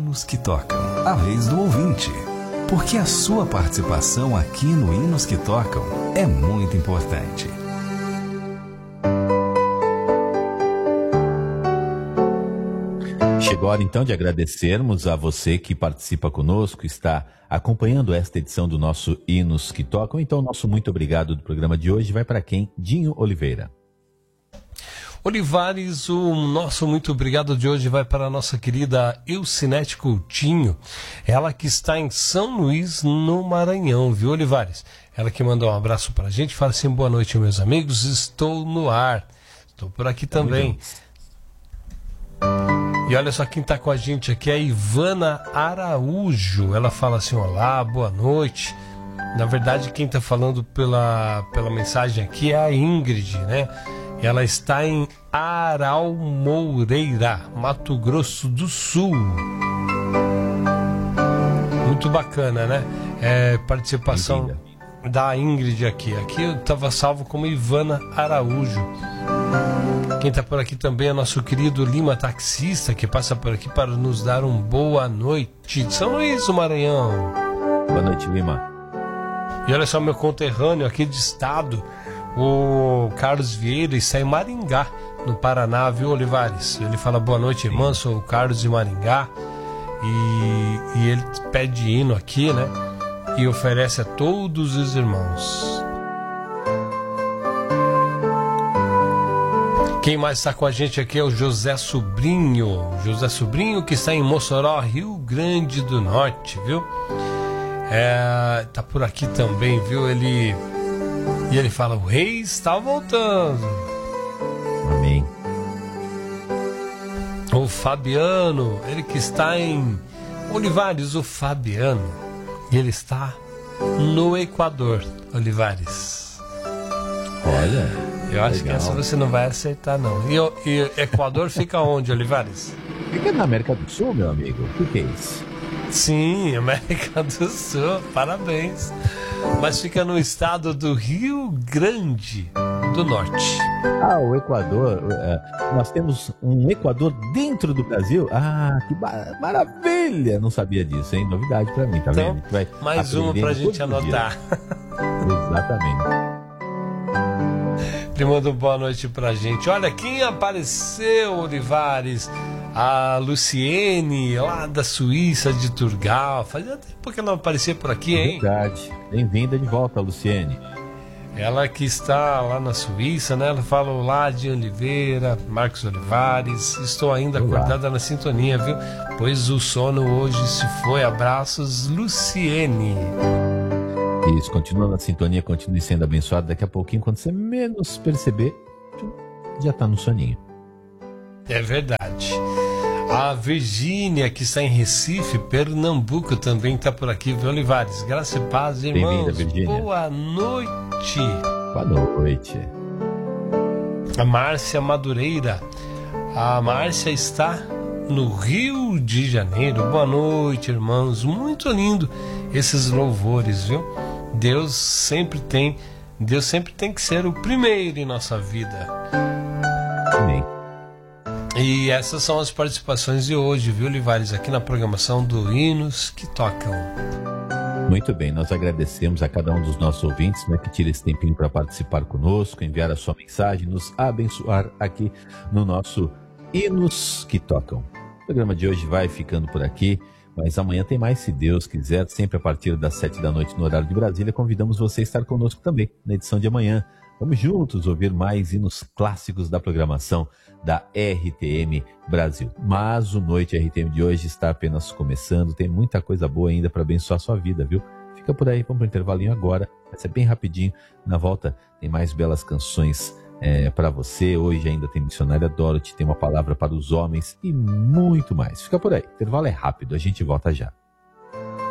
Hinos que Tocam, a vez do ouvinte. Porque a sua participação aqui no Hinos que Tocam é muito importante. Chegou a hora então de agradecermos a você que participa conosco, está acompanhando esta edição do nosso Hinos que Tocam. Então, nosso muito obrigado do programa de hoje vai para quem? Dinho Oliveira. Olivares, o nosso muito obrigado de hoje vai para a nossa querida Elcinete Coutinho, ela que está em São Luís, no Maranhão, viu, Olivares? Ela que mandou um abraço para a gente, fala assim: boa noite, meus amigos, estou no ar, estou por aqui também. E olha só quem está com a gente aqui, é a Ivana Araújo, ela fala assim: olá, boa noite. Na verdade, quem está falando pela mensagem aqui é a Ingrid, né? Ela está em Araumoreira, Mato Grosso do Sul. Muito bacana, né? Participação da Ingrid aqui. Aqui eu estava salvo como Ivana Araújo. Quem está por aqui também é nosso querido Lima Taxista, que passa por aqui para nos dar um boa noite de São Luís do Maranhão. Boa noite, Lima. E olha só, meu conterrâneo aqui de estado, o Carlos Vieira, está em Maringá, no Paraná, viu, Olivares? Ele fala: boa noite, irmã, sou o Carlos de Maringá. E ele pede hino aqui, né? E oferece a todos os irmãos. Quem mais está com a gente aqui é o José Sobrinho. José Sobrinho, que está em Mossoró, Rio Grande do Norte, viu? Tá por aqui também, viu? E ele fala: o rei está voltando. Amém. O Fabiano, ele que está em Olivares, o Fabiano, ele está no Equador, Olivares. Olha, eu acho legal. que essa você não vai aceitar, não. E Equador fica onde, Olivares? Fica na América do Sul, meu amigo. O que é isso? Sim, América do Sul, parabéns. Mas fica no estado do Rio Grande do Norte. Ah, o Equador. Nós temos um Equador dentro do Brasil. Ah, que maravilha! Não sabia disso, hein? Novidade pra mim, tá então, vendo? Vai mais uma pra gente anotar. Exatamente. Ele mandou boa noite pra gente. Olha quem apareceu, Olivares. A Luciene, lá da Suíça, de Turgal. Fazia tempo que ela não aparecia por aqui, hein? Verdade. Bem-vinda de volta, Luciene. Ela que está lá na Suíça, né? Ela fala: olá, de Oliveira, Marcos Olivares. Estou ainda acordada na sintonia, viu? Pois o sono hoje se foi. Abraços, Luciene. Isso, continua na sintonia, continue sendo abençoado. Daqui a pouquinho, quando você menos perceber, já está no soninho. É verdade. A Virgínia, que está em Recife, Pernambuco, também está por aqui, viu, Olivares? Graça e paz, irmãos. Bem-vinda, Virgínia. Boa noite. Boa noite. A Márcia Madureira. A Márcia está no Rio de Janeiro. Boa noite, irmãos. Muito lindo esses louvores, viu? Deus sempre tem que ser o primeiro em nossa vida. Amém. E essas são as participações de hoje, viu, Olivares, aqui na programação do Hinos que Tocam. Muito bem, nós agradecemos a cada um dos nossos ouvintes, né, que tira esse tempinho para participar conosco, enviar a sua mensagem, nos abençoar aqui no nosso Hinos que Tocam. O programa de hoje vai ficando por aqui, mas amanhã tem mais, se Deus quiser, sempre a partir das 7 da noite no horário de Brasília. Convidamos você a estar conosco também na edição de amanhã. Vamos juntos ouvir mais hinos clássicos da programação da RTM Brasil. Mas o Noite RTM de hoje está apenas começando, tem muita coisa boa ainda para abençoar a sua vida, viu? Fica por aí, vamos para o intervalinho agora, vai ser bem rapidinho. Na volta tem mais belas canções para você. Hoje ainda tem Missionária Dorothy, tem uma palavra para os homens e muito mais. Fica por aí, o intervalo é rápido, a gente volta já.